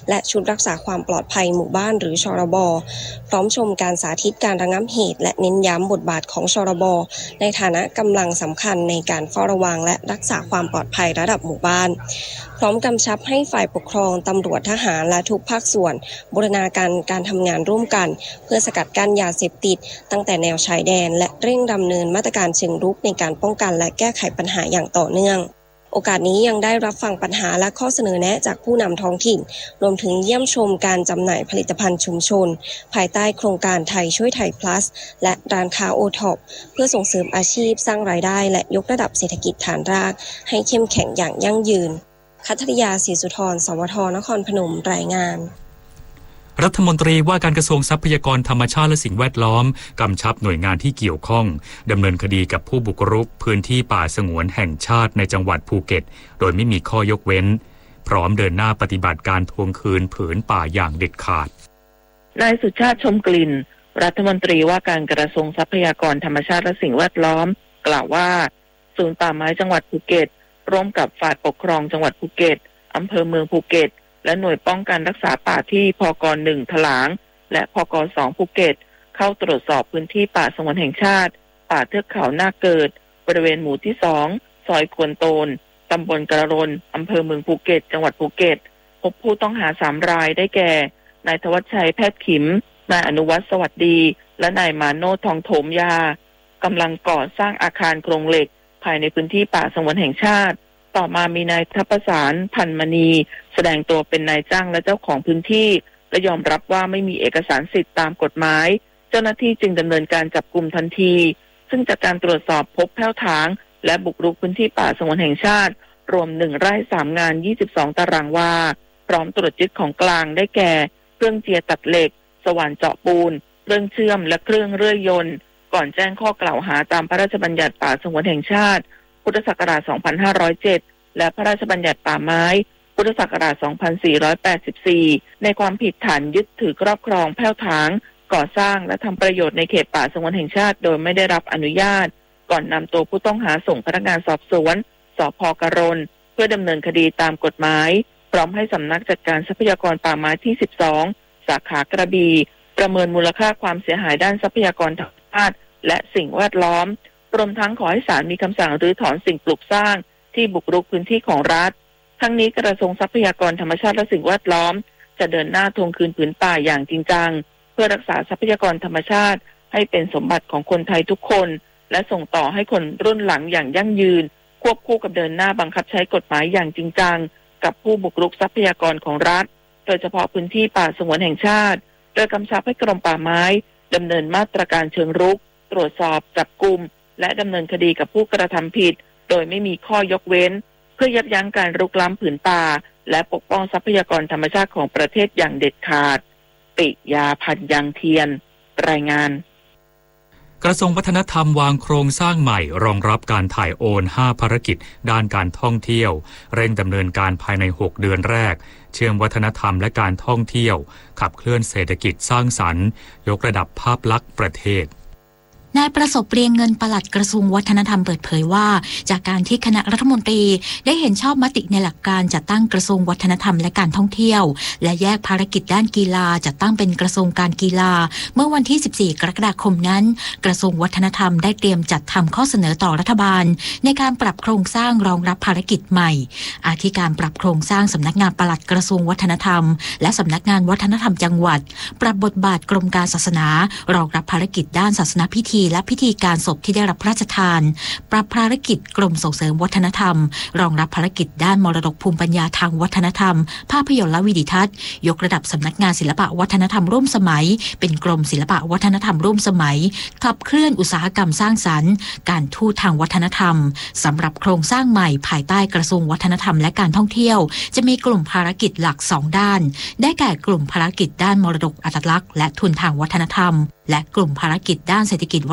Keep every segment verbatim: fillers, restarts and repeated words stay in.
และชุดรักษาความปลอดภัยหมู่บ้านหรือชรบพร้อมชมการสาธิตการระงับเหตุและเน้นย้ำบทบาทของชรบในฐานะกำลังสำคัญในการเฝ้าระวังและรักษาความปลอดภัยระดับหมู่บ้านพร้อมกำชับให้ฝ่ายปกครองตำรวจทหารและทุกภาคส่วนบูรณาการการทำงานร่วมกันเพื่อสกัดกั้นยาเสพติดตั้งแต่แนวชายแดนและเร่งดำเนินมาตรการเชิงรุกในการป้องกันและแก้ไขปัญหาอย่างต่อเนื่องโอกาสนี้ยังได้รับฟังปัญหาและข้อเสนอแนะจากผู้นำท้องถิ่นรวมถึงเยี่ยมชมการจำหน่ายผลิตภัณฑ์ชุมชนภายใต้โครงการไทยช่วยไทย plus และร้านค้า โอ ท็อป เพื่อส่งเสริมอาชีพสร้างรายได้และยกระดับเศรษฐกิจฐานรากให้เข้มแข็งอย่างยั่งยืนคัทริยาศรีสุธร สวท นครพนมรายงานรัฐมนตรีว่าการกระทรวงทรัพยากรธรรมชาติและสิ่งแวดล้อมกำชับหน่วยงานที่เกี่ยวข้องดำเนินคดีกับผู้บุกรุกพื้นที่ป่าสงวนแห่งชาติในจังหวัดภูเก็ตโดยไม่มีข้อยกเว้นพร้อมเดินหน้าปฏิบัติการทวงคืนผืนป่าอย่างเด็ดขาดนายสุชาติชมกลิ่นรัฐมนตรีว่าการกระทรวงทรัพยากรธรรมชาติและสิ่งแวดล้อมกล่าวว่าศูนย์ป่าไม้จังหวัดภูเก็ตร่วมกับฝ่ายปกครองจังหวัดภูเก็ตอำเภอเมืองภูเก็ตและหน่วยป้องกันรักษาป่าที่พก.หนึ่ง ถลางและพก.สอง ภูเก็ตเข้าตรวจสอบพื้นที่ป่าสงวนแห่งชาติป่าเทือกเขาหน้าเกิดบริเวณหมู่ที่สองซอยควนโตนตำบลกระรนอำเภอเมืองภูเก็ตจังหวัดภูเก็ตพบผู้ต้องหาสามรายได้แก่นายธวัชชัยแพทย์ขิมนายอนุวัฒน์สวัสดีและนายมาโนทองโถมยากำลังก่อสร้างอาคารโครงเหล็กภายในพื้นที่ป่าสงวนแห่งชาติต่อมามีนายทัพสารพันมณีแสดงตัวเป็นนายจ้างและเจ้าของพื้นที่และยอมรับว่าไม่มีเอกสารสิทธิ์ตามกฎหมายเจ้าหน้าที่จึงดำเนินการจับกุมทันทีซึ่งจากการตรวจสอบพบแผ้วถางและบุกรุกพื้นที่ป่าสงวนแห่งชาติรวมหนึ่งไร่สามงานยี่สิบสองตารางวาพร้อมตรวจยึดของกลางได้แก่เครื่องเจียตัดเหล็กสว่านเจาะปูนเครื่องเชื่อมและเครื่องเรื่อยยนต์ก่อนแจ้งข้อกล่าวหาตามพระราชบัญญัติป่าสงวนแห่งชาติพุทธศักราชสองพันห้าร้อยเจ็ดและพระราชบัญญัติป่าไม้พุทธศักราชสองพันสี่ร้อยแปดสิบสี่ในความผิดฐานยึดถือครอบครองแผ้วถางก่อสร้างและทำประโยชน์ในเขตป่าสงวนแห่งชาติโดยไม่ได้รับอนุญาตก่อนนำตัวผู้ต้องหาส่งพนักงานสอบสวนสภ.กรณเพื่อดำเนินคดีตามกฎหมายพร้อมให้สำนักจัดการทรัพยากรป่าไม้ที่สิบสองสาขากระบี่ประเมินมูลค่าความเสียหายด้านทรัพยากรธรรมชาติและสิ่งแวดล้อมรวมทั้งขอให้ศาลมีคำสั่งรื้อถอนสิ่งปลูกสร้างที่บุกรุกพื้นที่ของรัฐทั้งนี้กระทรวงทรัพยากรธรรมชาติและสิ่งแวดล้อมจะเดินหน้าทวงคืนผืนป่าอย่างจริงจังเพื่อรักษาทรัพยากรธรรมชาติให้เป็นสมบัติของคนไทยทุกคนและส่งต่อให้คนรุ่นหลังอย่างยั่งยืนควบคู่กับเดินหน้าบังคับใช้กฎหมายอย่างจริงจังกับผู้บุกรุกทรัพยากรของรัฐโดยเฉพาะพื้นที่ป่าสงวนแห่งชาติโดยกำชับให้กรมป่าไม้ดำเนินมาตรการเชิงรุกตรวจสอบจับกุมและดำเนินคดีกับผู้กระทำผิดโดยไม่มีข้อยกเว้นเพื่อยับยั้งการรุกล้ำผืนป่าและปกป้องทรัพยากรธรรมชาติของประเทศอย่างเด็ดขาดปิยาพันธ์ยังเทียนรายงานกระทรวงวัฒนธรรมวางโครงสร้างใหม่รองรับการถ่ายโอนห้าภารกิจด้านการท่องเที่ยวเร่งดำเนินการภายในหกเดือนแรกเชื่อมวัฒนธรรมและการท่องเที่ยวขับเคลื่อนเศรษฐกิจสร้างสรรค์ยกระดับภาพลักษณ์ประเทศนายประสบเรียงเงินปลัดกระทรวงวัฒนธรรมเปิดเผยว่าจากการที่คณะรัฐมนตรีได้เห็นชอบมติในหลักการจัดตั้งกระทรวงวัฒนธรรมและการท่องเที่ยวและแยกภารกิจด้านกีฬาจัดตั้งเป็นกระทรวงการกีฬาเมื่อวันที่สิบสี่กรกฎาคมนั้นกระทรวงวัฒนธรรมได้เตรียมจัดทำข้อเสนอต่อรัฐบาลในการปรับโครงสร้างรองรับภารกิจใหม่อาทิการปรับโครงสร้างสำนักงานปลัดกระทรวงวัฒนธรรมและสำนักงานวัฒนธรรมจังหวัดปรับบทบาทกรมการศาสนารองรับภารกิจด้านศาสนพิธีและพิธีการศพที่ได้รับพระราชทานปรับภารกิจกรมส่งเสริมวัฒนธรรมรองรับภารกิจด้านมรดกภูมิปัญญาทางวัฒนธรรมภาพยนตร์และวิดิทัศน์ยกระดับสำนักงานศิลปะวัฒนธรรมร่วมสมัยเป็นกรมศิลปะวัฒนธรรมร่วมสมัยขับเคลื่อนอุตสาหกรรมสร้างสรรค์การทูตทางวัฒนธรรมสำหรับโครงสร้างใหม่ภายใต้กระทรวงวัฒนธรรมและการท่องเที่ยวจะมีกลุ่มภารกิจหลักสองด้านได้แก่กลุ่มภารกิจด้านมรดกอัตลักษณ์และทุนทางวัฒนธรรมและกลุ่มภารกิจด้านเศรษฐกิจวั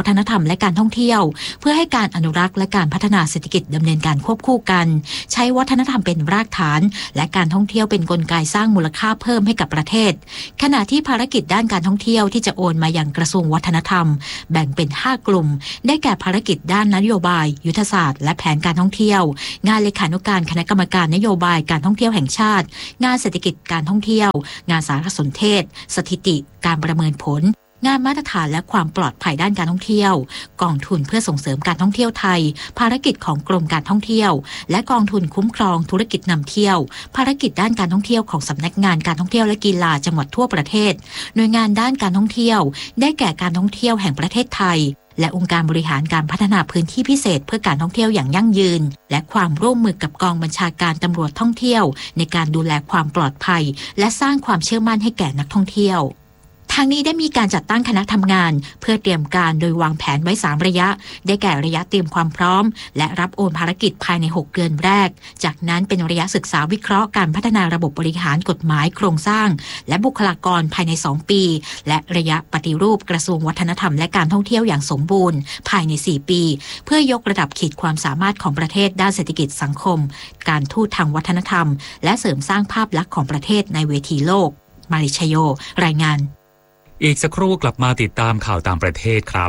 วัฒนธรรมและการท่องเที่ยวเพื่อให้การอนุรักษ์และการพัฒนาเศรษฐกิจดำเนินการควบคู่กันใช้วัฒนธรรมเป็นรากฐานและการท่องเที่ยวเป็นกลไกสร้างมูลค่าเพิ่มให้กับประเทศขณะที่ภารกิจด้านการท่องเที่ยวที่จะโอนมายังกระทรวงวัฒนธรรมแบ่งเป็นห้ากลุ่มได้แก่ภารกิจด้านนโยบายยุทธศาสตร์และแผนการท่องเที่ยวงานเลขานุการคณะกรรมการนโยบายการท่องเที่ยวแห่งชาติงานเศรษฐกิจการท่องเที่ยวงานสารสนเทศสถิติการประเมินผลงานมาตรฐานและความปลอดภัยด้านการท่องเที่ยวกองทุนเพื่อส่งเสริมการท่องเที่ยวไทยภารกิจของกรมการท่องเที่ยวและกองทุนคุ้มครองธุรกิจนำเที่ยวภารกิจด้านการท่องเที่ยวของสำนักงานการท่องเที่ยวและกีฬาจังหวัดทั่วประเทศหน่วยงานด้านการท่องเที่ยวได้แก่การท่องเที่ยวแห่งประเทศไทยและองค์การบริหารการพัฒนาพื้นที่พิเศษเพื่อการท่องเที่ยวอย่างยั่งยืนและความร่วมมือกับกองบัญชาการตำรวจท่องเที่ยวในการดูแลความปลอดภัยและสร้างความเชื่อมั่นให้แก่นักท่องเที่ยวทางนี้ได้มีการจัดตั้งคณะทำงานเพื่อเตรียมการโดยวางแผนไว้สามระยะได้แก่ระยะเตรียมความพร้อมและรับโอนภารกิจภายในหกเดือนแรกจากนั้นเป็นระยะศึกษาวิเคราะห์การพัฒนาระบบบริหารกฎหมายโครงสร้างและบุคลากรภายในสองปีและระยะปฏิรูปกระทรวงวัฒนธรรมและการท่องเที่ยวอย่างสมบูรณ์ภายในสี่ปีเพื่อยกระดับขีดความสามารถของประเทศด้านเศรษฐกิจสังคมการทูตทางวัฒนธรรมและเสริมสร้างภาพลักษณ์ของประเทศในเวทีโลกมาริชโยรายงานอีกสักครู่กลับมาติดตามข่าวต่างประเทศครับ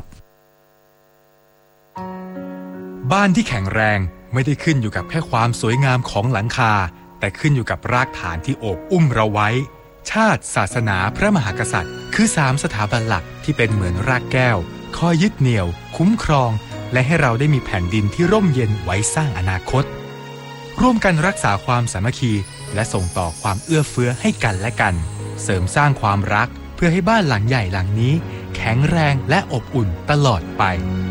บ้านที่แข็งแรงไม่ได้ขึ้นอยู่กับแค่ความสวยงามของหลังคาแต่ขึ้นอยู่กับรากฐานที่โอบอุ้มเราไว้ชาติศาสนาพระมหากษัตริย์คือสามสถาบันหลักที่เป็นเหมือนรากแก้วคอยยึดเหนี่ยวคุ้มครองและให้เราได้มีแผ่นดินที่ร่มเย็นไว้สร้างอนาคตร่วมกันรักษาความสามัคคีและส่งต่อความเอื้อเฟื้อให้กันและกันเสริมสร้างความรักเพื่อให้บ้านหลังใหญ่หลังนี้แข็งแรงและอบอุ่นตลอดไป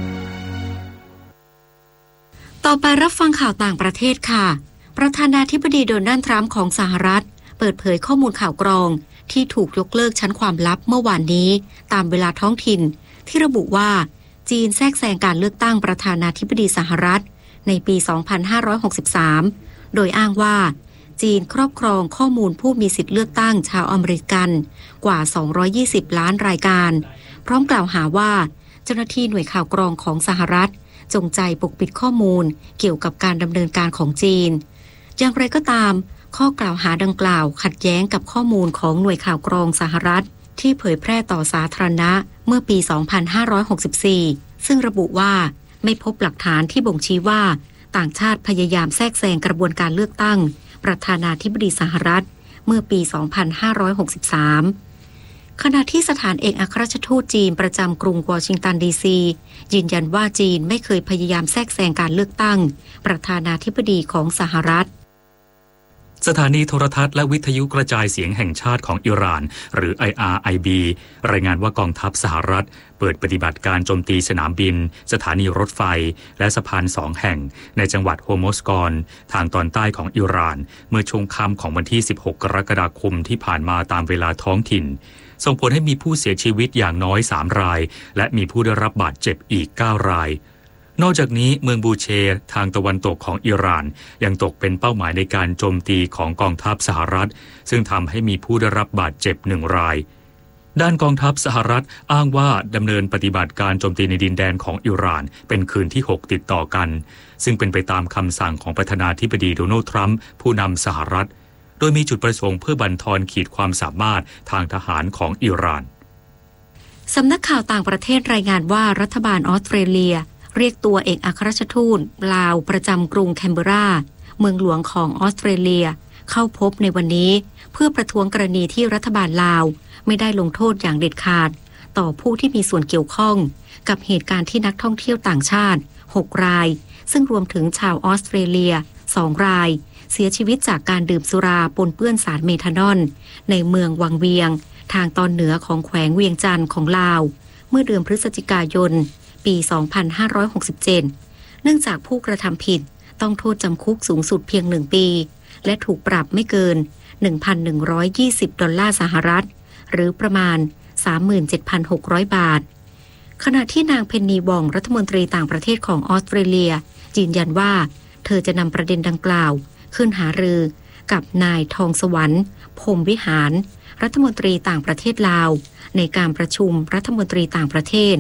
ต่อไปรับฟังข่าวต่างประเทศค่ะประธานาธิบดีโดนัลด์ทรัมป์ของสหรัฐเปิดเผยข้อมูลข่าวกรองที่ถูกยกเลิกชั้นความลับเมื่อวานนี้ตามเวลาท้องถิ่นที่ระบุว่าจีนแทรกแซงการเลือกตั้งประธานาธิบดีสหรัฐในปี สองพันห้าร้อยหกสิบสาม โดยอ้างว่าจีนครอบครองข้อมูลผู้มีสิทธิเลือกตั้งชาวอเมริกันกว่าสองร้อยยี่สิบล้านรายการพร้อมกล่าวหาว่าเจ้าหน้าที่หน่วยข่าวกรองของสหรัฐจงใจปกปิดข้อมูลเกี่ยวกับการดำเนินการของจีนอย่างไรก็ตามข้อกล่าวหาดังกล่าวขัดแย้งกับข้อมูลของหน่วยข่าวกรองสหรัฐที่เผยแพร่ต่อสาธารณะเมื่อปี สองพันห้าร้อยหกสิบสี่ ซึ่งระบุว่าไม่พบหลักฐานที่บ่งชี้ว่าต่างชาติพยายามแทรกแซงกระบวนการเลือกตั้งประธานาธิบดีสหรัฐเมื่อปี สองพันห้าร้อยหกสิบสาม ขณะที่สถานเอกอัครราชทูตจีนประจำกรุงวอชิงตันดีซียืนยันว่าจีนไม่เคยพยายามแทรกแซงการเลือกตั้งประธานาธิบดีของสหรัฐสถานีโทรทัศน์และวิทยุกระจายเสียงแห่งชาติของอิหร่านหรือ ไอ อาร์ ไอ บี รายงานว่ากองทัพสหรัฐเปิดปฏิบัติการโจมตีสนามบินสถานีรถไฟและสะพานสองแห่งในจังหวัดโฮโมสกอนทางตอนใต้ของอิหร่านเมื่อช่วงค่ำของวันที่สิบหกกรกฎาคมที่ผ่านมาตามเวลาท้องถิ่นส่งผลให้มีผู้เสียชีวิตอย่างน้อยสามรายและมีผู้ได้รับบาดเจ็บอีกเก้ารายนอกจากนี้เมืองบูเชร์ทางตะวันตกของอิหร่านยังตกเป็นเป้าหมายในการโจมตีของกองทัพสหรัฐซึ่งทำให้มีผู้ได้รับบาดเจ็บหนึ่งรายด้านกองทัพสหรัฐอ้างว่าดำเนินปฏิบัติการโจมตีในดินแดนของอิหร่านเป็นคืนที่หกติดต่อกันซึ่งเป็นไปตามคำสั่งของประธานาธิบดีโดนัลด์ทรัมป์ผู้นำสหรัฐโดยมีจุดประสงค์เพื่อบั่นทอนขีดความสามารถทางทหารของอิหร่านสำนักข่าวต่างประเทศรายงานว่ารัฐบาลออสเตรเลียเรียกตัวเอกอัครราชทูตลาวประจำกรุงแคนเบราเมืองหลวงของออสเตรเลียเข้าพบในวันนี้เพื่อประท้วงกรณีที่รัฐบาลลาวไม่ได้ลงโทษอย่างเด็ดขาดต่อผู้ที่มีส่วนเกี่ยวข้องกับเหตุการณ์ที่นักท่องเที่ยวต่างชาติหกรายซึ่งรวมถึงชาวออสเตรเลียสองรายเสียชีวิตจากการดื่มสุราปนเปื้อนสารเมทานอลในเมืองวังเวียงทางตอนเหนือของแขวงเวียงจันทร์ของลาวเมื่อเดือนพฤศจิกายนปี สองพันห้าร้อยหกสิบเจ็ด เนื่องจากผู้กระทำผิดต้องโทษจำคุกสูงสุดเพียงหนึ่งปีและถูกปรับไม่เกิน หนึ่งพันหนึ่งร้อยยี่สิบ ดอลลาร์สหรัฐหรือประมาณ สามหมื่นเจ็ดพันหกร้อย บาทขณะที่นางเพนนีวองรัฐมนตรีต่างประเทศของออสเตรเลียยืนยันว่าเธอจะนำประเด็นดังกล่าวขึ้นหารือกับนายทองสวรรค์พรหมวิหารรัฐมนตรีต่างประเทศลาวในการประชุมรัฐมนตรีต่างประเทศ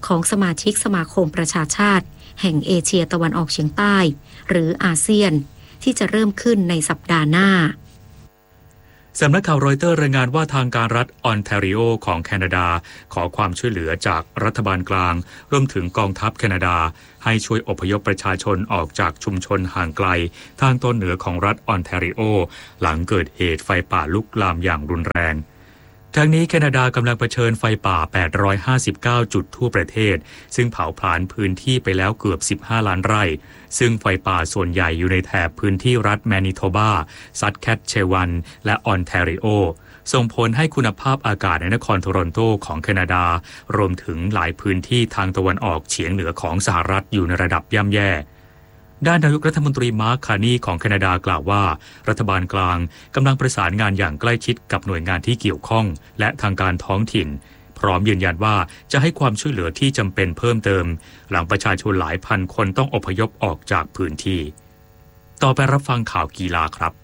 ของสมาชิกสมาคมประชาชาติแห่งเอเชียตะวันออกเฉียงใต้หรืออาเซียนที่จะเริ่มขึ้นในสัปดาห์หน้าสำนักข่าวรอยเตอร์รายงานว่าทางการรัฐออนแทรีโอของแคนาดาขอความช่วยเหลือจากรัฐบาลกลางรวมถึงกองทัพแคนาดาให้ช่วยอพยพประชาชนออกจากชุมชนห่างไกลทางตอนเหนือของรัฐออนแทรีโอหลังเกิดเหตุไฟป่าลุกลามอย่างรุนแรงทั้งนี้แคนาดากำลังเผชิญไฟป่าแปดร้อยห้าสิบเก้าจุดทั่วประเทศซึ่งเผาผลาญพื้นที่ไปแล้วเกือบสิบห้าล้านไร่ซึ่งไฟป่าส่วนใหญ่อยู่ในแถบพื้นที่รัฐแมนิโทบาซัตแคทเชวันและออนแทรีโอส่งผลให้คุณภาพอากาศในนครโทรอนโตของแคนาดารวมถึงหลายพื้นที่ทางตะวันออกเฉียงเหนือของสหรัฐอยู่ในระดับย่ำแย่ด้านนายกรัฐมนตรีมาร์คคาร์นีของแคนาดากล่าวว่ารัฐบาลกลางกำลังประสานงานอย่างใกล้ชิดกับหน่วยงานที่เกี่ยวข้องและทางการท้องถิ่นพร้อมยืนยันว่าจะให้ความช่วยเหลือที่จำเป็นเพิ่มเติมหลังประชาชนหลายพันคนต้องอพยพออกจากพื้นที่ต่อไปรับฟังข่าวกีฬาครับ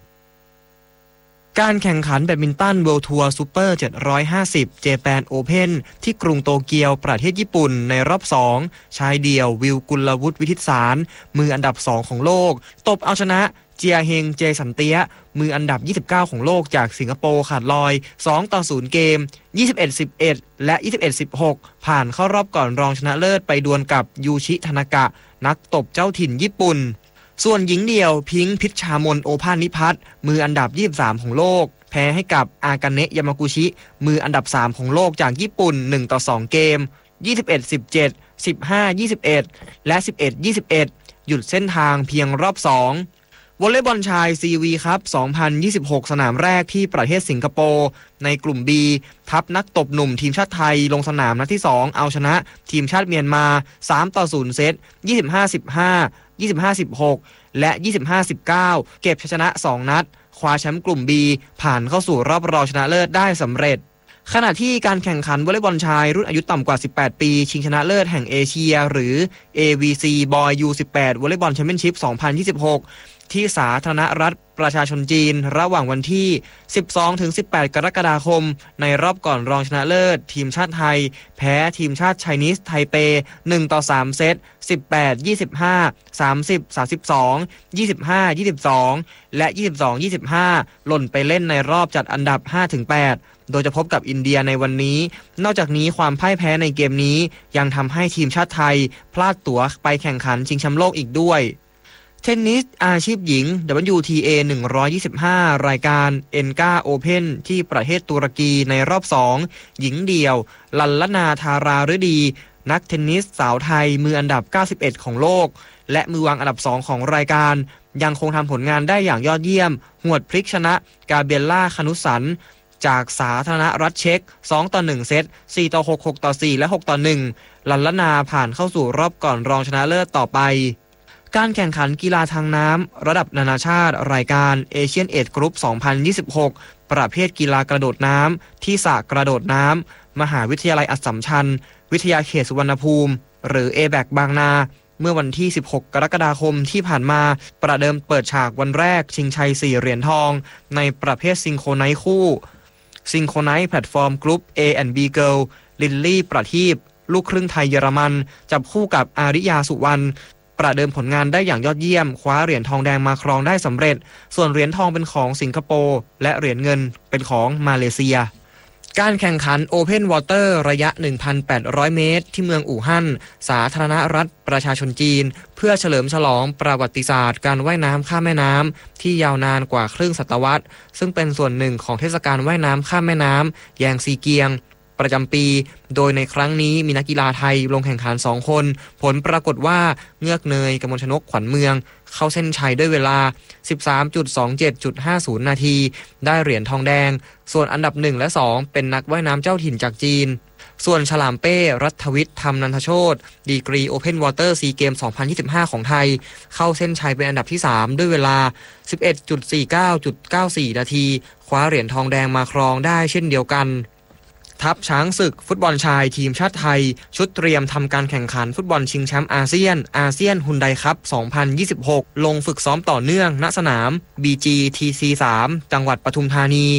การแข่งขันแบดมินตันเวิลด์ทัวร์ซูเปอร์เจ็ดร้อยห้าสิบเจแปนโอเพ่นที่กรุงโตเกียวประเทศญี่ปุ่นในรอบสองชายเดี่ยววิวกุลวุฒิวิทิตสารมืออันดับสองของโลกตบเอาชนะเจียเฮงเจสันเตียมืออันดับยี่สิบเก้าของโลกจากสิงคโปร์ขาดลอยสองต่อศูนย์เกม ยี่สิบเอ็ดสิบเอ็ด และยี่สิบเอ็ดสิบหกผ่านเข้ารอบก่อนรองชนะเลิศไปดวลกับยูชิทานากะนักตบเจ้าถิ่นญี่ปุ่นส่วนหญิงเดี่ยวพิงค์พิชชามนโอภาสนิพัฒน์มืออันดับยี่สิบสามของโลกแพ้ให้กับอากาเนะยามากุชิมืออันดับสามของโลกจากญี่ปุ่นหนึ่งต่อสองเกม ยี่สิบเอ็ดสิบเจ็ด สิบห้า ยี่สิบเอ็ด และ สิบเอ็ด ยี่สิบเอ็ด หยุดเส้นทางเพียงรอบสองวอลเลย์บอลชาย ซี วี ครับ สองพันยี่สิบหก สนามแรกที่ประเทศสิงคโปร์ในกลุ่ม B ทัพนักตบหนุ่มทีมชาติไทยลงสนามนัดที่สองเอาชนะทีมชาติเมียนมาสามต่อศูนย์เซต ยี่สิบห้า สิบห้า ยี่สิบห้า สิบหก และ ยี่สิบห้า สิบเก้า เก็บชัยชนะสองนัดคว้าแชมป์กลุ่ม B ผ่านเข้าสู่รอบรองชนะเลิศได้สำเร็จขณะที่การแข่งขันวอลเลย์บอลชายรุ่นอายุต่ำกว่าสิบแปดปีชิงชนะเลิศแห่งเอเชียหรือ เอ วี ซี Boy ยู สิบแปด วอลเลย์บอลแชมเปี้ยนชิพ สองพันยี่สิบหกที่สาธารณรัฐประชาชนจีนระหว่างวันที่ สิบสองถึงสิบแปด กรกฎาคมในรอบก่อนรองชนะเลิศทีมชาติไทยแพ้ทีมชาติไชนีสไทเปหนึ่งต่อสามเซต สิบแปด ยี่สิบห้า สามสิบ สามสิบสอง ยี่สิบห้า ยี่สิบสอง และ ยี่สิบสอง ยี่สิบห้า หล่นไปเล่นในรอบจัดอันดับ ห้าถึงแปด โดยจะพบกับอินเดียในวันนี้นอกจากนี้ความพ่ายแพ้ในเกมนี้ยังทำให้ทีมชาติไทยพลาดตั๋วไปแข่งขันชิงแชมป์โลกอีกด้วยเทนนิสอาชีพหญิง ดับเบิลยู ที เอ หนึ่งร้อยยี่สิบห้า รายการ เอ็น จี เอ Open ที่ประเทศตุรกีในรอบสองหญิงเดี่ยวลัลลนาธาราฤดีนักเทนนิสสาวไทยมืออันดับเก้าสิบเอ็ดของโลกและมือวางอันดับสองของรายการยังคงทำผลงานได้อย่างยอดเยี่ยมหวดพลิกชนะกาเบลล่าคานุสันจากสาธารณรัฐเช็กสองต่อหนึ่งเซตสี่ต่อหก หกต่อสี่และหกต่อหนึ่งลัลลนาผ่านเข้าสู่รอบก่อนรองชนะเลิศต่อไปการแข่งขันกีฬาทางน้ำระดับนานาชาติรายการเอเชียนเอจกรุ๊ปสองพันยี่สิบหกประเภทกีฬากระโดดน้ำที่สระกระโดดน้ำมหาวิทยาลัยอัสสัมชัญวิทยาเขตสุวรรณภูมิหรือ เอ แบค บางนาเมื่อวันที่สิบหกกรกฎาคมที่ผ่านมาประเดิมเปิดฉากวันแรกชิงชัยสี่เหรียญทองในประเภทซิงโครไนซ์คู่ซิงโครไนซ์แพลตฟอร์มกรุ๊ป A แอนด์ B Girl ลิลลี่ประทีปลูกครึ่งไทยเยอรมันจับคู่กับอาริยาสุวรรณประเดิมผลงานได้อย่างยอดเยี่ยมคว้าเหรียญทองแดงมาครองได้สำเร็จส่วนเหรียญทองเป็นของสิงคโปร์และเหรียญเงินเป็นของมาเลเซียการแข่งขัน Open Water ระยะ หนึ่งพันแปดร้อย เมตรที่เมืองอู่ฮั่นสาธารณรัฐประชาชนจีนเพื่อเฉลิมฉลองประวัติศาสตร์การว่ายน้ำข้ามแม่น้ำที่ยาวนานกว่าครึ่งศตวรรษซึ่งเป็นส่วนหนึ่งของเทศกาลว่ายน้ำข้ามแม่น้ำแยงซีเกียงประจำปีโดยในครั้งนี้มีนักกีฬาไทยลงแข่งขันสองคนผลปรากฏว่าเงือกเนยกมลชนกขวัญเมืองเข้าเส้นชัยด้วยเวลา สิบสามจุดสองเจ็ดจุดห้าศูนย์ นาทีได้เหรียญทองแดงส่วนอันดับหนึ่งและสองเป็นนักว่ายน้ำเจ้าถิ่นจากจีนส่วนฉลามเป้รัฐวิทย์ธรรมนันทโชติดีกรี Open Water ซี เกม สองพันยี่สิบห้า ของไทยเข้าเส้นชัยเป็นอันดับที่สามด้วยเวลา สิบเอ็ดจุดสี่เก้าจุดเก้าสี่ นาทีคว้าเหรียญทองแดงมาครองได้เช่นเดียวกันทัพช้างศึกฟุตบอลชายทีมชาติไทยชุดเตรียมทำการแข่งขันฟุตบอลชิงแชมป์อาเซียนอาเซียนฮุนไดคัพ สองพันยี่สิบหก ลงฝึกซ้อมต่อเนื่องณสนาม บี จี ที ซี สาม จังหวัดปทุมธานี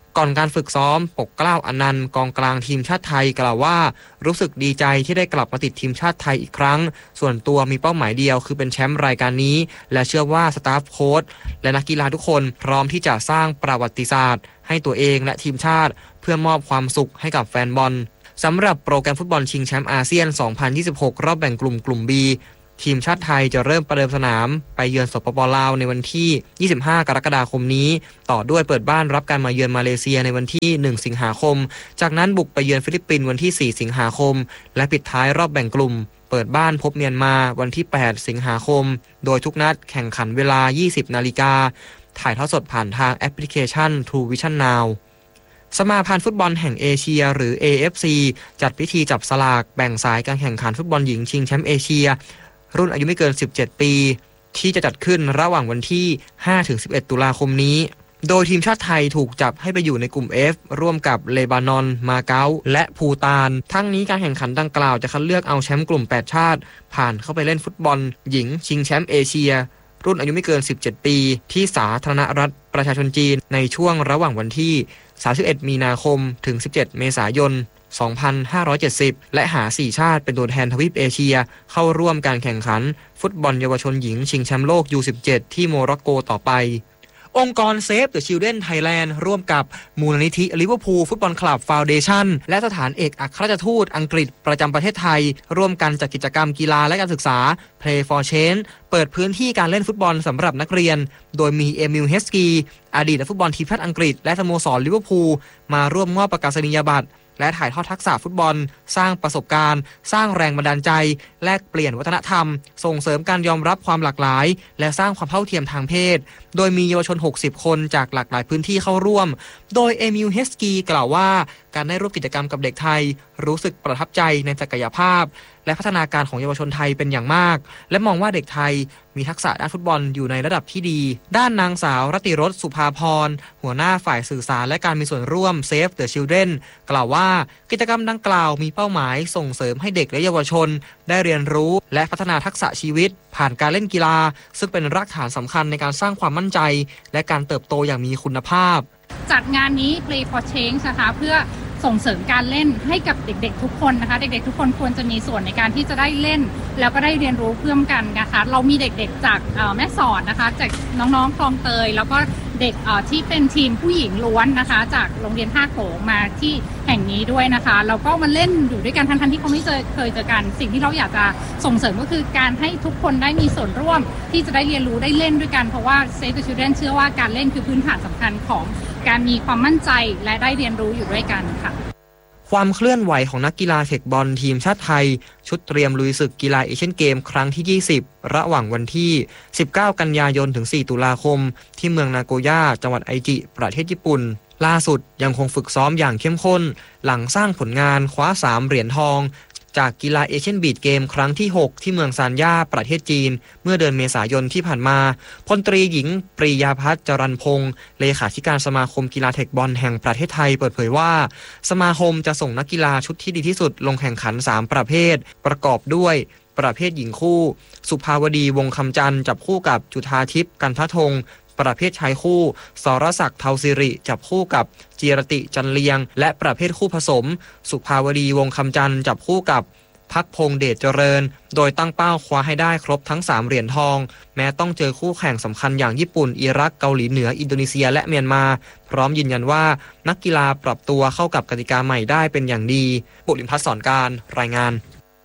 ก่อนการฝึกซ้อมปกเกล้าอนันต์กองกลางทีมชาติไทยกล่าวว่ารู้สึกดีใจที่ได้กลับมาติดทีมชาติไทยอีกครั้งส่วนตัวมีเป้าหมายเดียวคือเป็นแชมป์รายการนี้และเชื่อว่าสตาฟโค้ชและนักกีฬาทุกคนพร้อมที่จะสร้างประวัติศาสตร์ให้ตัวเองและทีมชาติเพื่อมอบความสุขให้กับแฟนบอลสำหรับโปรแกรมฟุตบอลชิงแชมป์อาเซียน สองพันยี่สิบหก รอบแบ่งกลุ่มกลุ่ม Bทีมชาติไทยจะเริ่มประเดิมสนามไปเยือนสปป.ลาวในวันที่ ยี่สิบห้า กรกฎาคมนี้ต่อด้วยเปิดบ้านรับการมาเยือนมาเลเซียในวันที่ หนึ่ง สิงหาคมจากนั้นบุกไปเยือนฟิลิปปินส์วันที่ สี่ สิงหาคมและปิดท้ายรอบแบ่งกลุ่มเปิดบ้านพบเมียนมาวันที่ แปด สิงหาคมโดยทุกนัดแข่งขันเวลา ยี่สิบ นาฬิกาถ่ายทอดสดผ่านทางแอปพลิเคชัน True Vision Nowสมาพันธ์ฟุตบอลแห่งเอเชียหรือ เอ เอฟ ซี จัดพิธีจับสลากแบ่งสายการแข่งขันฟุตบอลหญิงชิงแชมป์เอเชียรุ่นอายุไม่เกินสิบเจ็ดปีที่จะจัดขึ้นระหว่างวันที่ ห้าถึงสิบเอ็ด ตุลาคมนี้โดยทีมชาติไทยถูกจับให้ไปอยู่ในกลุ่ม F ร่วมกับเลบานอนมาเก๊าและภูฏานทั้งนี้การแข่งขันดังกล่าวจะคัดเลือกเอาแชมป์กลุ่มแปดชาติผ่านเข้าไปเล่นฟุตบอลหญิงชิงแชมป์เอเชียรุ่นอายุไม่เกินสิบเจ็ดปีที่สาธารณรัฐประชาชนจีนในช่วงระหว่างวันที่สามสิบเอ็ดมีนาคมถึงสิบเจ็ดเมษายนสองพันห้าร้อยเจ็ดสิบและหาสี่ชาติเป็นตัวแทนทวีปเอเชียเข้าร่วมการแข่งขันฟุตบอลเยาวชนหญิงชิงแชมป์โลก ยู สิบเจ็ด ที่โมร็อกโกต่อไปองค์กร Save the Children Thailand ร่วมกับมูลนิธิลิเวอร์พูลฟุตบอลคลับฟาวเดชั่นและสถานเอกอัครราชทูตอังกฤษประจำประเทศไทยร่วมกันจัดกิจกรรมกีฬาและการศึกษา Play for Change เปิดพื้นที่การเล่นฟุตบอลสำหรับนักเรียนโดยมีเอมิลเฮสกีอดีตนักฟุตบอลทีมชาติอังกฤษและสโมสรลิเวอร์พูลมาร่วมมอบประกาศนียบัตรและถ่ายทอดทักษะฟุตบอลสร้างประสบการณ์สร้างแรงบันดาลใจแลกเปลี่ยนวัฒนธรรมส่งเสริมการยอมรับความหลากหลายและสร้างความเท่าเทียมทางเพศโดยมีเยาวชนหกสิบคนจากหลากหลายพื้นที่เข้าร่วมโดยเอมิลเฮสกีกล่าวว่าการได้ร่วมกิจกรรมกับเด็กไทยรู้สึกประทับใจในศักยภาพและพัฒนาการของเยาวชนไทยเป็นอย่างมากและมองว่าเด็กไทยมีทักษะด้านฟุตบอลอยู่ในระดับที่ดีด้านนางสาวรติรสสุภาพรหัวหน้าฝ่ายสื่อสารและการมีส่วนร่วม Save the Children กล่าวว่ากิจกรรมดังกล่าวมีเป้าหมายส่งเสริมให้เด็กและเยาวชนได้เรียนรู้และพัฒนาทักษะชีวิตผ่านการเล่นกีฬาซึ่งเป็นรากฐานสำคัญในการสร้างความมั่นใจและการเติบโตอย่างมีคุณภาพจัดงานนี้ Play for Change นะคะเพื่อส่งเสริมการเล่นให้กับเด็กๆทุกคนนะคะเด็กๆทุกคนควรจะมีส่วนในการที่จะได้เล่นแล้วก็ได้เรียนรู้เพิ่มกันนะคะเรามีเด็กๆจากแม่สอดนะคะจากน้องๆคลองเตยแล้วก็เด็กที่เป็นทีมผู้หญิงล้วนนะคะจากโรงเรียนท่าโขงมาที่แห่งนี้ด้วยนะคะแล้วก็มาเล่นอยู่ด้วยกันทั้งๆที่เขาไม่เคยเจอกันสิ่งที่เราอยากจะส่งเสริมก็คือการให้ทุกคนได้มีส่วนร่วมที่จะได้เรียนรู้ได้เล่นด้วยกันเพราะว่า Save the Children เชื่อว่าการเล่นคือพื้นฐานสำคัญของการมีความมั่นใจและได้เรียนรู้อยู่ด้วยกันค่ะความเคลื่อนไหวของนักกีฬาเทคบอลทีมชาติไทยชุดเตรียมลุยศึกกีฬาเอเชียนเกมครั้งที่ยี่สิบระหว่างวันที่สิบเก้ากันยายนถึงสี่ตุลาคมที่เมืองนาโกย่าจังหวัดไอจิประเทศญี่ปุ่นล่าสุดยังคงฝึกซ้อมอย่างเข้มข้นหลังสร้างผลงานคว้าสามเหรียญทองจากกีฬาเอเชียนบีชเกมครั้งที่หกที่เมืองซานย่าประเทศจีนเมื่อเดือนเมษายนที่ผ่านมาพลตรีหญิงปรียาพัฒน์จรัญพงศ์เลขาธิการสมาคมกีฬาเทคบอลแห่งประเทศไทยเปิดเผยว่าสมาคมจะส่งนักกีฬาชุดที่ดีที่สุดลงแข่งขันสามประเภทประกอบด้วยประเภทหญิงคู่สุภาวดีวงคำจันทร์จับคู่กับจุฑาทิพย์กันททงประเภทชายคู่สรศักดิ์เทาสิริจับคู่กับจีรติจันเลียงและประเภทคู่ผสมสุภาวดีวงคำจันทร์จับคู่กับพักพงษ์เดชเจริญโดยตั้งเป้าคว้าให้ได้ครบทั้งสามเหรียญทองแม้ต้องเจอคู่แข่งสำคัญอย่างญี่ปุ่นอิรักเกาหลีเหนืออินโดนีเซียและเมียนมาพร้อมยืนยันว่านักกีฬาปรับตัวเข้ากับกติกาใหม่ได้เป็นอย่างดีปุริมพัฒน์สอนการรายงาน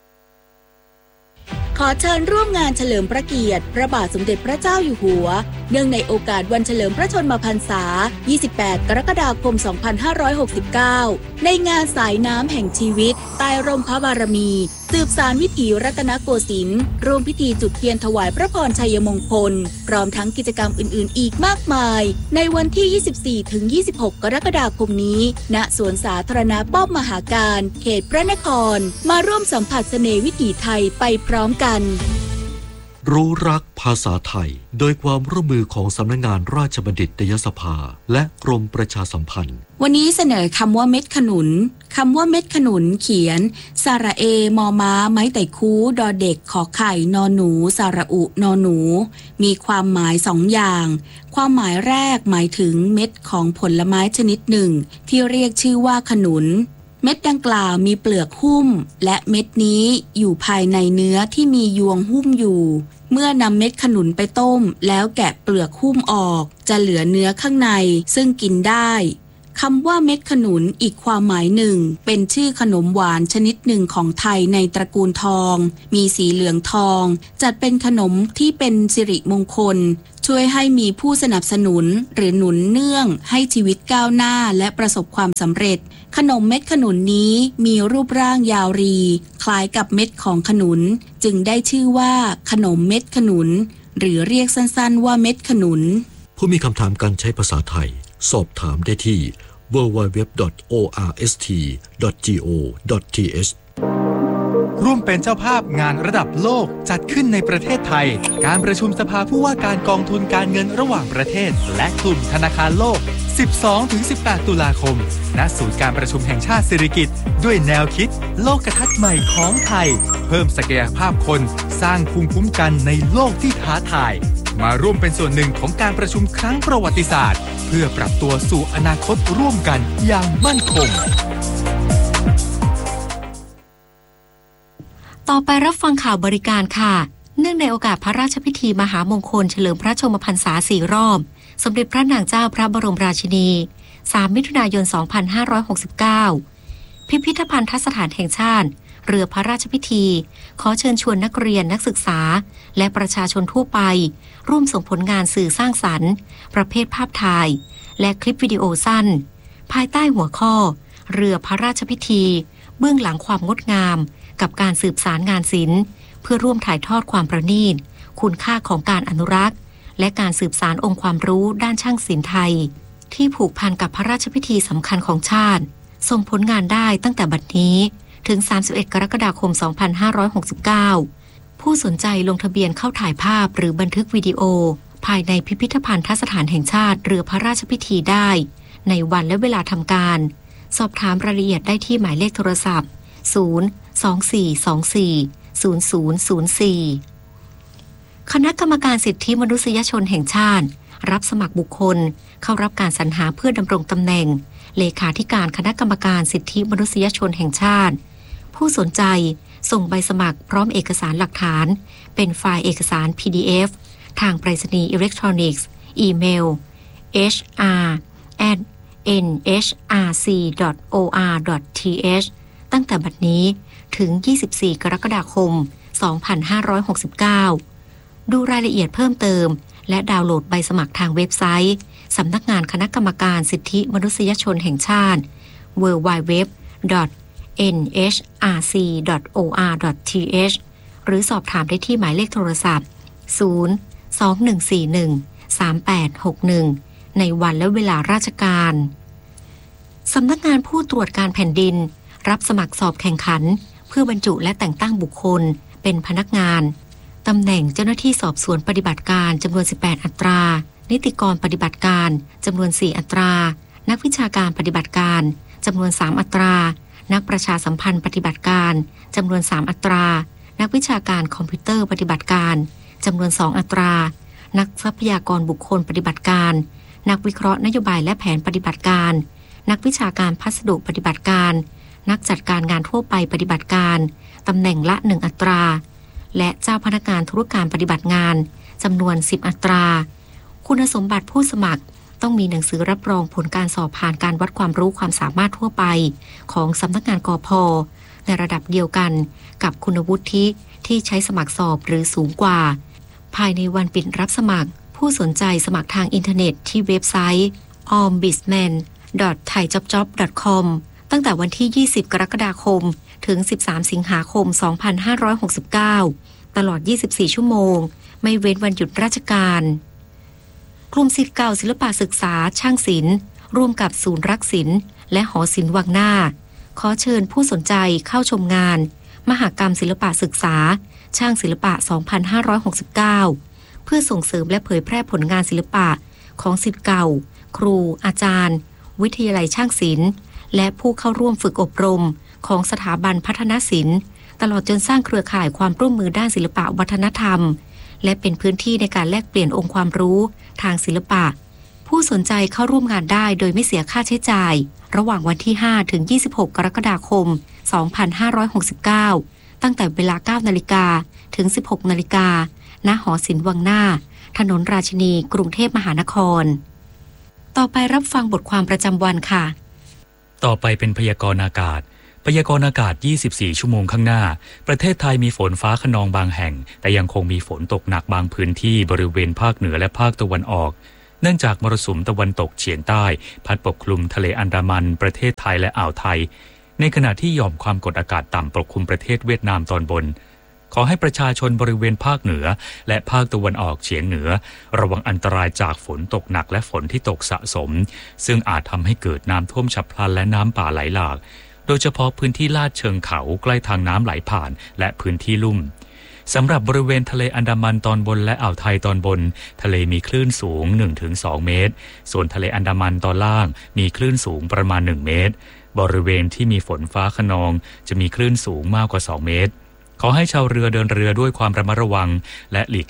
ขอเชิญร่วมงานเฉลิมพระเกียรติพระบาทสมเด็จพระเจ้าอยู่หัวเนื่องในโอกาสวันเฉลิมพระชนมพรรษายี่สิบแปดกรกฎาคมสองพันห้าร้อยหกสิบเก้าในงานสายน้ำแห่งชีวิตใต้ร่มพระบารมีสืบสานวิถีรัตนโกสินทร์ร่วมพิธีจุดเทียนถวายพระพรชัยมงคลพร้อมทั้งกิจกรรมอื่นๆอีกมากมายในวันที่ ยี่สิบสี่ถึงยี่สิบหก กรกฎาคมนี้ณสวนสาธารณะป้อมมหาการเขตพระนครมาร่วมสัมผัสเสน่ห์วิถีไทยไปพร้อมกันรู้รักภาษาไทยโดยความร่วมมือของสำนักงานราชบัณฑิตยสภาและกรมประชาสัมพันธ์วันนี้เสนอคำว่าเม็ดขนุนคำว่าเม็ดขนุนเขียนสระเอมอม้าไม้ไต่คูดอเด็กขอไข่นอหนูสระอุนอหนูมีความหมายสองอย่างความหมายแรกหมายถึงเม็ดของผลไม้ชนิดหนึ่งที่เรียกชื่อว่าขนุนเม็ดดังกล่าวมีเปลือกหุ้มและเม็ดนี้อยู่ภายในเนื้อที่มียวงหุ้มอยู่เมื่อนำเม็ดขนุนไปต้มแล้วแกะเปลือกหุ้มออกจะเหลือเนื้อข้างในซึ่งกินได้คำว่าเม็ดขนุนอีกความหมายหนึ่งเป็นชื่อขนมหวานชนิดหนึ่งของไทยในตระกูลทองมีสีเหลืองทองจัดเป็นขนมที่เป็นสิริมงคลช่วยให้มีผู้สนับสนุนหรือหนุนเนื่องให้ชีวิตก้าวหน้าและประสบความสำเร็จขนมเม็ดขนุนนี้มีรูปร่างยาวรีคล้ายกับเม็ดของขนุนจึงได้ชื่อว่าขนมเม็ดขนุนหรือเรียกสั้นๆว่าเม็ดขนุนผู้มีคำถามการใช้ภาษาไทยสอบถามได้ที่ ดับเบิลยู ดับเบิลยู ดับเบิลยู ดอท โอ อาร์ เอส ที ดอท จี โอ ดอท ที เอชร่วมเป็นเจ้าภาพงานระดับโลกจัดขึ้นในประเทศไทยการประชุมสภาผู้ว่าการกองทุนการเงินระหว่างประเทศและกลุ่มธนาคารโลก สิบสองถึงสิบแปด ตุลาคมณศูนย์การประชุมแห่งชาติสิริกิติ์ด้วยแนวคิดโลกทัศน์ใหม่ของไทยเพิ่มศักยภาพคนสร้างภูมิคุ้มกันในโลกที่ท้าทายมาร่วมเป็นส่วนหนึ่งของการประชุมครั้งประวัติศาสตร์เพื่อปรับตัวสู่อนาคตร่วมกันอย่างมั่นคงต่อไปรับฟังข่าวบริการค่ะเนื่องในโอกาสพระราชพิธีมหามงคลเฉลิมพระชนมพรรษาสี่รอบสมเด็จพระนางเจ้าพระบรมราชินีสามมิถุนายนสองพันห้าร้อยหกสิบเก้าพิพิธภัณฑสถานแห่งชาติเรือพระราชพิธีขอเชิญชวนนักเรียนนักศึกษาและประชาชนทั่วไปร่วมส่งผลงานสื่อสร้างสรรค์ประเภทภาพถ่ายและคลิปวิดีโอสั้นภายใต้หัวข้อเรือพระราชพิธีเบื้องหลังความงดงามกับการสืบสารงานศิลป์เพื่อร่วมถ่ายทอดความประณีตคุณค่าของการอนุรักษ์และการสืบสานองค์ความรู้ด้านช่างศิลป์ไทยที่ผูกพันกับพระราชพิธีสำคัญของชาติส่งผลงานได้ตั้งแต่บัดนี้ถึงสามสิบเอ็ดกรกฎาคมสองพันห้าร้อยหกสิบเก้าผู้สนใจลงทะเบียนเข้าถ่ายภาพหรือบันทึกวิดีโอภายในพิพิธภัณฑสถานแห่งชาติเรือพระราชพิธีได้ในวันและเวลาทำการสอบถามรายละเอียดได้ที่หมายเลขโทรศัพท์ศูนย์ สอง สี่ สอง สี่ ศูนย์ ศูนย์ ศูนย์ สี่ คณะกรรมการสิทธิมนุษยชนแห่งชาติรับสมัครบุคคลเข้ารับการสรรหาเพื่อดำรงตำแหน่งเลขาธิการคณะกรรมการสิทธิมนุษยชนแห่งชาติผู้สนใจส่งใบสมัครพร้อมเอกสารหลักฐานเป็นไฟล์เอกสาร พี ดี เอฟ ทางไปรษณีย์อิเล็กทรอนิกส์อีเมล เอช อาร์ แอท เอ็น เอช อาร์ ซี ดอท โอ อาร์ ดอท ที เอช ตั้งแต่บัดนี้ถึงยี่สิบสี่กรกฎาคมสองพันห้าร้อยหกสิบเก้าดูรายละเอียดเพิ่มเติมและดาวน์โหลดใบสมัครทางเว็บไซต์สำนักงานคณะกรรมการสิทธิมนุษยชนแห่งชาติ ดับเบิลยู ดับเบิลยู ดับเบิลยู ดอท เอ็น เอช อาร์ ซี ดอท โอ อาร์ ดอท ที เอช หรือสอบถามได้ที่หมายเลขโทรศัพท์ศูนย์ สอง หนึ่ง สี่ หนึ่ง สาม แปด หก หนึ่งในวันและเวลาราชการสำนักงานผู้ตรวจการแผ่นดินรับสมัครสอบแข่งขันเพื่อบรรจุและแต่งตั้งบุคคลเป็นพนักงานตำแหน่งเจ้าหน้าที่สอบสวนปฏิบัติการจำนวนสิบแปดอัตรานิติกรปฏิบัติการจำนวนสี่อัตรานักวิชาการปฏิบัติการจำนวนสามอัตรานักประชาสัมพันธ์ปฏิบัติการจำนวนสามอัตรานักวิชาการคอมพิวเตอร์ปฏิบัติการจำนวนสองอัตรานักทรัพยากรบุคคลปฏิบัติการนักวิเคราะห์นโยบายและแผนปฏิบัติการนักวิชาการพัสดุปฏิบัติการนักจัดการงานทั่วไปปฏิบัติการตำแหน่งละหนึ่งอัตราและเจ้าพนักงานธุรการปฏิบัติงานจำนวนสิบอัตราคุณสมบัติผู้สมัครต้องมีหนังสือรับรองผลการสอบผ่านการวัดความรู้ความสามารถทั่วไปของสำนักงานกพ.ในระดับเดียวกันกับคุณวุฒิที่ใช้สมัครสอบหรือสูงกว่าภายในวันปิดรับสมัครผู้สนใจสมัครทางอินเทอร์เน็ตที่เว็บไซต์ ออมบิสแมน ดอท ไทยจ็อบจ็อบ ดอท คอม ตั้งแต่วันที่ยี่สิบกรกฎาคมถึงสิบสามสิงหาคมสองพันห้าร้อยหกสิบเก้าตลอดยี่สิบสี่ชั่วโมงไม่เว้นวันหยุดราชการกลุ่มศิษย์เก่าศิลปะศึกษาช่างศิลป์ร่วมกับศูนย์รักศิลป์และหอศิลป์วังหน้าขอเชิญผู้สนใจเข้าชมงานมหกรรมศิลปะศึกษาช่างศิลปะ สองพันห้าร้อยหกสิบเก้า เพื่อส่งเสริมและเผยแพร่ผลงานศิลปะของศิษย์เก่าครูอาจารย์วิทยาลัยช่างศิลป์และผู้เข้าร่วมฝึกอบรมของสถาบันพัฒนศิลป์ตลอดจนสร้างเครือข่ายความร่วมมือด้านศิลปะวัฒนธรรมและเป็นพื้นที่ในการแลกเปลี่ยนองค์ความรู้ทางศิลปะผู้สนใจเข้าร่วมงานได้โดยไม่เสียค่าใช้จ่ายระหว่างวันที่ห้าถึงยี่สิบหกกรกฎาคมสองพันห้าร้อยหกสิบเก้าตั้งแต่เวลา เก้านาฬิกาถึง สิบหกนาฬิกาณหอศิลป์วังหน้าถนนราชินีกรุงเทพมหานครต่อไปรับฟังบทความประจำวันค่ะต่อไปเป็นพยากรณ์อากาศพยากรณ์อากาศยี่สิบสี่ชั่วโมงข้างหน้าประเทศไทยมีฝนฟ้าคะนองบางแห่งแต่ยังคงมีฝนตกหนักบางพื้นที่บริเวณภาคเหนือและภาคตะวันออกเนื่องจากมรสุมตะวันตกเฉียงใต้พัดปกคลุมทะเลอันดามันประเทศไทยและอ่าวไทยในขณะที่หย่อมความกดอากาศต่ำปกคลุมประเทศเวียดนามตอนบนขอให้ประชาชนบริเวณภาคเหนือและภาคตะวันออกเฉียงเหนือระวังอันตรายจากฝนตกหนักและฝนที่ตกสะสมซึ่งอาจทำให้เกิดน้ำท่วมฉับพลันและน้ำป่าไหลหลากโดยเฉพาะพื้นที่ลาดเชิงเขาใกล้ทางน้ำไหลผ่านและพื้นที่ลุ่มสำหรับบริเวณทะเลอันดามันตอนบนและอ่าวไทยตอนบนทะเลมีคลื่นสูง หนึ่งถึงสอง เมตรส่วนทะเลอันดามันตอนล่างมีคลื่นสูงประมาณหนึ่งเมตรบริเวณที่มีฝนฟ้าคะนองจะมีคลื่นสูงมากกว่าสองเมตรขอให้ชาวเรือเดินเรือด้วยความระมัดระวังและหลีก